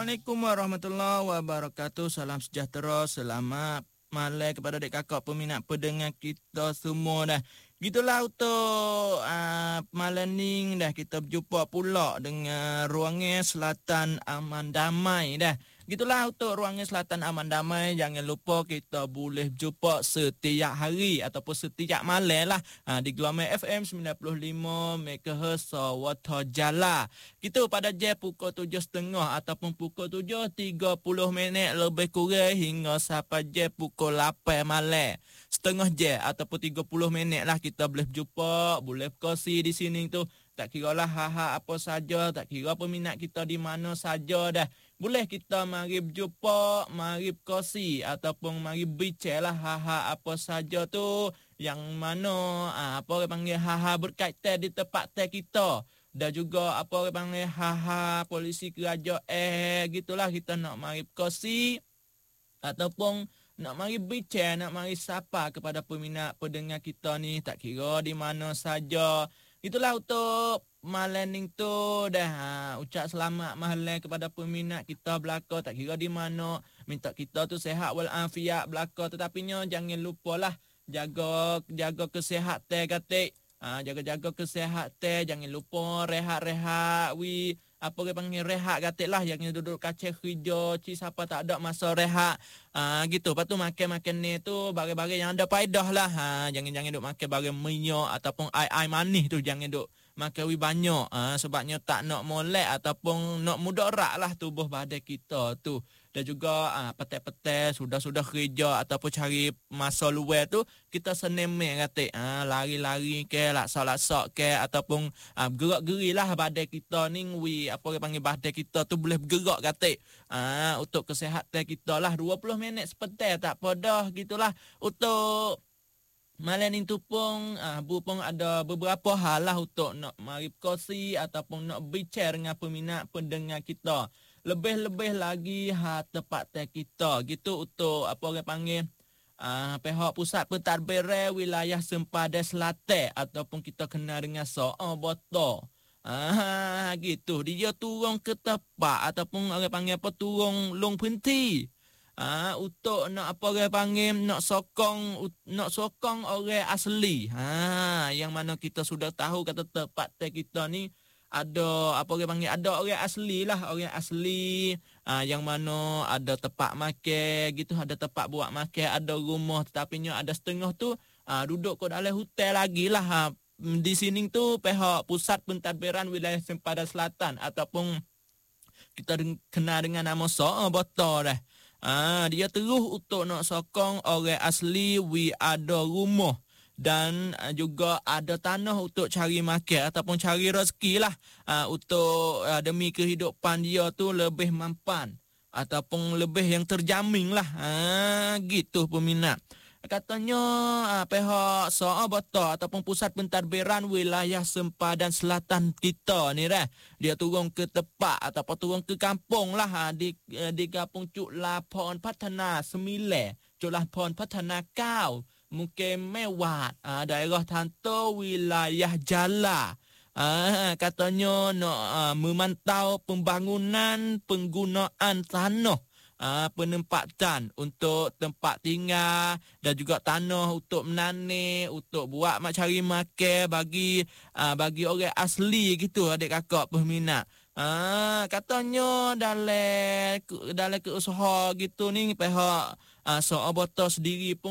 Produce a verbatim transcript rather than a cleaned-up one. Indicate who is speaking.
Speaker 1: Assalamualaikum warahmatullahi wabarakatuh. Salam sejahtera, selamat malam kepada adik kakak peminat pendengar kita semua dah. Gitulah untuk uh, malam ni dah kita berjumpa pula dengan Ruangan Selatan Aman Damai dah. Gitulah untuk Ruangan Selatan Aman Damai. Jangan lupa kita boleh berjumpa setiap hari ataupun setiap malam lah uh, di gelombang F M sembilan puluh lima megahertz Sawata Jala. Kita pada jam pukul tujuh tiga puluh ataupun pukul tujuh tiga puluh minit lebih kurang hingga sampai jam pukul lapan malam. Setengah jam ataupun tiga puluh minit lah kita boleh berjumpa, boleh berkongsi di sini tu. Tak kira lah ha-ha apa saja, tak kira peminat kita di mana saja dah. Boleh kita mari berjumpa, mari berkongsi ataupun mari bicara lah ha-ha apa saja tu. Yang mana ha, apa orang panggil ha-ha berkaitan di tempat kita. Dan juga apa orang panggil ha-ha polisi kerajaan eh gitulah kita nak mari berkongsi ataupun nak mari bicara, nak mari sapa kepada peminat pendengar kita ni, tak kira di mana saja. Itulah untuk malam ni tu dah ha, ucap selamat malam kepada peminat kita belaka, tak kira di mana. Minta kita tu sehat walafiat belaka, tetapinya jangan lupalah jaga jaga kesihatan katik. Ha, jaga-jaga kesihatan, jangan lupa rehat-rehat wi. Apa dia panggil rehat katik lah. Jangan duduk kacau kerja. Cik siapa tak ada masa rehat. Ha, gitu. Lepas tu makan-makan ni tu barang-barang yang ada faedah lah. Ha, jangan-jangan duduk makan barang minyak ataupun air-air manis tu. Jangan duduk makan wi banyak. Ha, sebabnya tak nak molek ataupun nak mudarat lah tubuh badan kita tu. Dan juga ha, petai-petai sudah-sudah kerja ataupun cari masa luar tu, kita senemik katik. Ha, lari-lari ke, laksak-laksak ke, ataupun ha, gerak-geri lah badan kita ni. Wi, apa dia panggil badan kita tu boleh bergerak katik. Ha, untuk kesihatan kita lah. dua puluh minit sepetai tak apa dah gitulah. Untuk malam ni tu pun ah, Bu pun ada beberapa hal lah untuk nak mari berkongsi ataupun nak bicara dengan peminat pendengar kita. Lebih-lebih lagi ha tempat kita gitu untuk apa orang panggil ah, pihak pusat pentadbiran wilayah Sempadan Selatan ataupun kita kenal dengan Soal Botol. Ah gitu, dia turun ke tempat ataupun orang panggil apa turun long penti. Ah untuk nak apa orang panggil nak sokong nak sokong orang asli. Ha yang mana kita sudah tahu kata tempat kita ni ada apa orang panggil ada orang asli lah, orang asli ah, yang mana ada tempat makan gitu, ada tempat buat makan, ada rumah, tetapinya ada setengah tu ah, duduk kat dalam hotel lagi lah. Ha, di sini tu pihak pusat pentadbiran wilayah Sempadan Selatan ataupun kita kenal dengan nama Soal Botol dah. Ah, dia terus untuk nak sokong orang asli wi ada rumah dan uh, juga ada tanah untuk cari makan ataupun cari rezeki lah uh, untuk uh, demi kehidupan dia tu lebih mampan ataupun lebih yang terjamin lah. Uh, gitu peminat. Katanya uh, pihak Soal Botol ataupun pusat pentadbiran wilayah Sempadan Selatan kita ni dah. Dia turun ke tempat ataupun turun ke kampung lah uh, di uh, di kampung Cuk Lapon Patana sembilan, Cuk Lapon Patana Kau. Mungkin Mewat, uh, daerah Tanto, wilayah Jala. Uh, katanya nak uh, memantau pembangunan penggunaan tanah, uh, penempatan untuk tempat tinggal dan juga tanah untuk menanam, untuk buat mak cari makan bagi uh, bagi orang asli gitu adik kakak peminat. Ah, katanya dalam dalam keusaha gitu ni pihak uh, Soal Botol sendiri pun